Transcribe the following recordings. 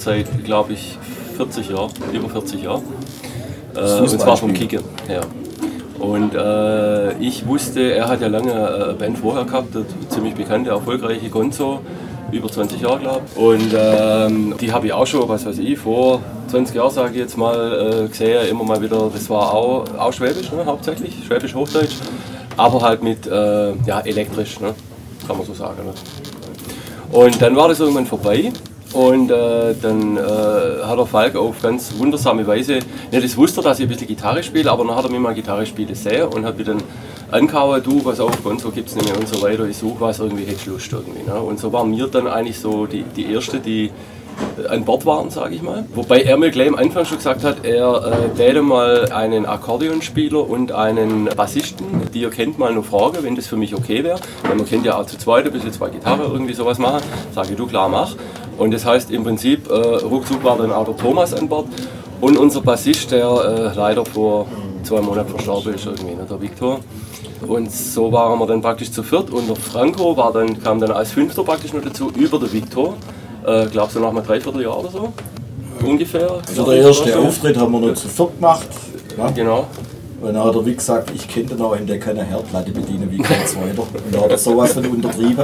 seit, glaube ich, 40 Jahren, über 40 Jahre. Und zwar vom Kicker her. Und ich wusste, er hat ja lange eine Band vorher gehabt, eine ziemlich bekannte, erfolgreiche Gonzo, über 20 Jahre glaube ich. Und die habe ich auch schon, was weiß ich, vor 20 Jahren, sage ich jetzt mal, gesehen, immer mal wieder. Das war auch Schwäbisch, ne, hauptsächlich, Schwäbisch-Hochdeutsch, aber halt mit elektrisch, ne, kann man so sagen. Ne. Und dann war das irgendwann vorbei. Und dann hat der Falk auf ganz wundersame Weise, nicht das wusste er, dass ich ein bisschen Gitarre spiele, aber dann hat er mir mal Gitarre spielen sehen und hat mir dann angehauen, du, pass auf, Gonzo gibt's nicht mehr und so weiter, ich suche was, irgendwie hätte ich Lust irgendwie. Ne? Und so waren wir dann eigentlich so die Erste, die an Bord waren, sage ich mal. Wobei er mir gleich am Anfang schon gesagt hat, er täte mal einen Akkordeonspieler und einen Bassisten, die ihr kennt, mal noch fragen, wenn das für mich okay wäre. Weil man kennt ja auch zu zweit ein bisschen zwei Gitarren irgendwie sowas machen. Sage ich, du, klar, mach. Und das heißt im Prinzip, ruckzuck war dann auch der Thomas an Bord und unser Bassist, der leider vor 2 Monaten verstorben ist, irgendwie, ne, der Viktor. Und so waren wir dann praktisch zu viert und der Franco kam dann als Fünfter praktisch noch dazu, über der Viktor. Glaube so nach einem Dreivierteljahr oder so, ungefähr. Also der erste Auftritt haben wir noch zu viert gemacht. Ja? Genau. Und dann hat er wie gesagt, ich kenne den auch, der kann eine Herdplatte bedienen wie kein Zweiter. Und da hat er sowas von untertrieben.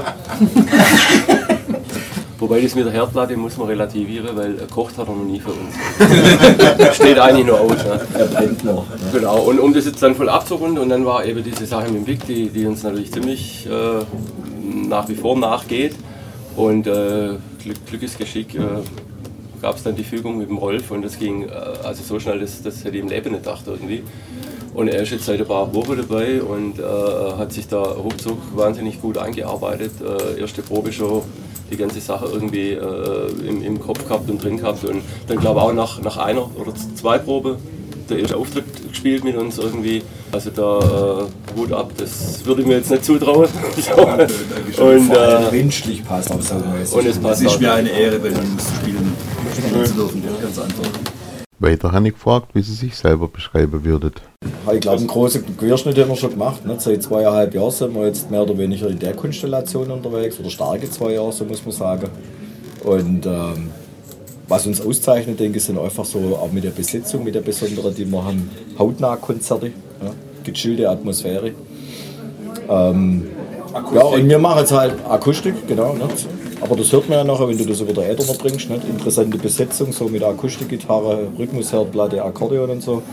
Wobei das mit der Herdplatte muss man relativieren, weil gekocht hat er noch nie für uns. Steht eigentlich nur aus. Ne? Er brennt noch. Ne? Genau, und um das jetzt dann voll abzurunden, und dann war eben diese Sache mit dem Vic, die uns natürlich ziemlich nach wie vor nachgeht. Und Glück ist Geschick, gab es dann die Fügung mit dem Rolf und das ging also so schnell, das hätte ich im Leben nicht gedacht irgendwie. Und er ist jetzt seit ein paar Wochen dabei und hat sich da ruckzuck wahnsinnig gut eingearbeitet. Erste Probe schon, die ganze Sache irgendwie im Kopf gehabt und drin gehabt. Und dann glaube ich auch nach einer oder 2 Proben der erste Auftritt gespielt mit uns irgendwie. Also da Hut ab, das würde ich mir jetzt nicht zutrauen. So. Und menschlich passt auch so. Und es ist mir eine Ehre, bei uns spielen zu dürfen. Ja, ganz einfach. Weiter habe ich gefragt, wie Sie sich selber beschreiben würdet. Ich glaube, einen großen Querschnitt haben wir schon gemacht. Ne? Seit 2,5 Jahren sind wir jetzt mehr oder weniger in der Konstellation unterwegs, oder starke 2 Jahre, so muss man sagen. Und was uns auszeichnet, denke ich, sind einfach so, auch mit der Besetzung, mit der besonderen, die wir haben, Hautnah-Konzerte, ja? Gechillte Atmosphäre. Ja, und wir machen jetzt halt Akustik, genau. Ne? Aber das hört man ja nachher, wenn du das über der Äther bringst. Ne? Interessante Besetzung, so mit Akustikgitarre, Rhythmusherdplatte, Akkordeon und so.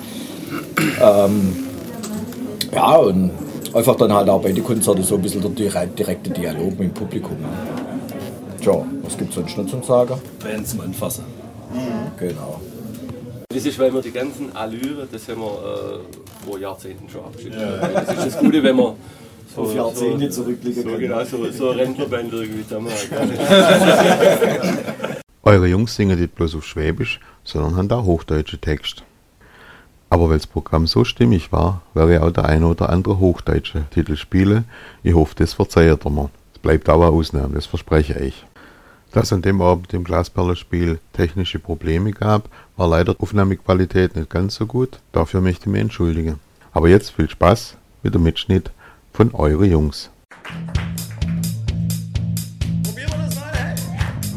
Ja, und einfach dann halt auch bei den Konzerten so ein bisschen der direkte Dialog mit dem Publikum. Ne? Tja, was gibt es sonst noch zum Sagen? Band zum Anfassen. Genau. Das ist, weil wir die ganzen Allüre, das haben wir vor Jahrzehnten schon abgeschickt. Ja. Das ist das Gute, wenn man so auf Jahrzehnte zurückblicken kann. Genau, so eine Rentnerband irgendwie damals. Eure Jungs singen nicht bloß auf Schwäbisch, sondern haben auch hochdeutsche Texte. Aber weil das Programm so stimmig war, werde ich auch der eine oder andere hochdeutsche Titel spielen. Ich hoffe, das verzeiht ihr mir. Es bleibt auch eine Ausnahme, das verspreche ich. Dass an dem Abend im Glasperlenspiel technische Probleme gab, war leider die Aufnahmequalität nicht ganz so gut. Dafür möchte ich mich entschuldigen. Aber jetzt viel Spaß mit dem Mitschnitt von Eure Jungs.